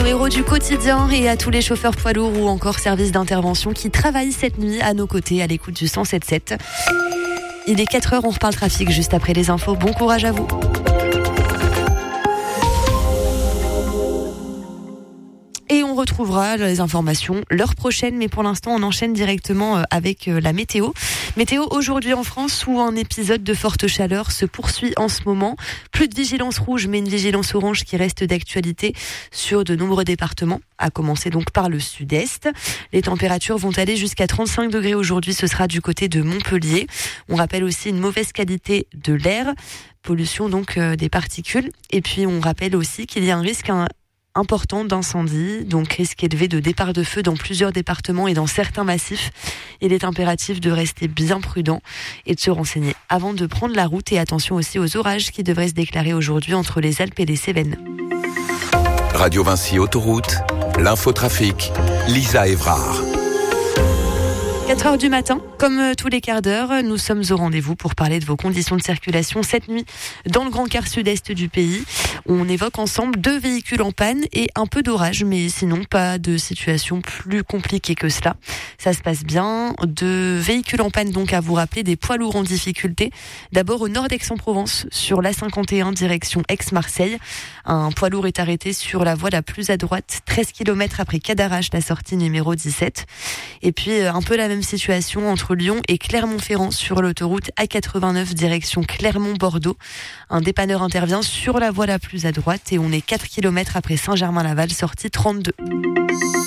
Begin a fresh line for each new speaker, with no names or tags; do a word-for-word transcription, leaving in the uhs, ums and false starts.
héros du quotidien et à tous les chauffeurs poids lourds ou encore services d'intervention qui travaillent cette nuit à nos côtés à l'écoute du cent sept sept. Il est quatre heures, on reparle trafic juste après les infos. Bon courage à vous. Et on retrouvera les informations l'heure prochaine, mais pour l'instant on enchaîne directement avec la météo. Météo aujourd'hui en France où un épisode de forte chaleur se poursuit en ce moment. Plus de vigilance rouge mais une vigilance orange qui reste d'actualité sur de nombreux départements, à commencer donc par le sud-est. Les températures vont aller jusqu'à trente-cinq degrés aujourd'hui, ce sera du côté de Montpellier. On rappelle aussi une mauvaise qualité de l'air, pollution donc euh, des particules. Et puis on rappelle aussi qu'il y a un risque un important d'incendie, donc risque élevé de départ de feu dans plusieurs départements et dans certains massifs. Il est impératif de rester bien prudent et de se renseigner avant de prendre la route, et attention aussi aux orages qui devraient se déclarer aujourd'hui entre les Alpes et les Cévennes.
Radio Vinci Autoroute, l'infotrafic, Lisa Evrard.
quatre heures du matin, comme tous les quarts d'heure, nous sommes au rendez-vous pour parler de vos conditions de circulation cette nuit dans le grand quart sud-est du pays. On évoque ensemble deux véhicules en panne et un peu d'orage, mais sinon pas de situation plus compliquée que cela. Ça se passe bien. Deux véhicules en panne donc à vous rappeler, des poids lourds en difficulté. D'abord au nord d'Aix-en-Provence, sur l'A cinquante et un direction Aix-Marseille. Un poids lourd est arrêté sur la voie la plus à droite, treize kilomètres après Cadarache, la sortie numéro dix-sept. Et puis un peu la même situation entre Lyon et Clermont-Ferrand sur l'autoroute A quatre-vingt-neuf direction Clermont-Bordeaux. Un dépanneur intervient sur la voie la plus à droite et on est quatre kilomètres après Saint-Germain-Laval, sortie trente-deux.